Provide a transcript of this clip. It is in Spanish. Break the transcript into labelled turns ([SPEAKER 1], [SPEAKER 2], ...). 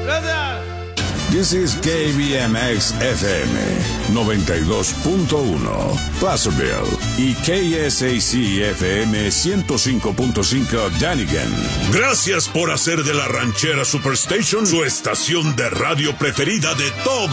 [SPEAKER 1] Gracias.
[SPEAKER 2] This is KBMX FM 92.1 Placerville y KSAC FM 105.5 Dunnigan.
[SPEAKER 3] Gracias por hacer de la Ranchera Superstation su estación de radio preferida de todo